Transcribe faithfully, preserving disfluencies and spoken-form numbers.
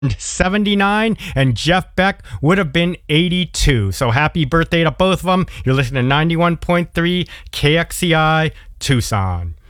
seventy-nine, and Jeff Beck would have been eighty-two. So happy birthday to both of them. You're listening to ninety-one point three K X C I Tucson.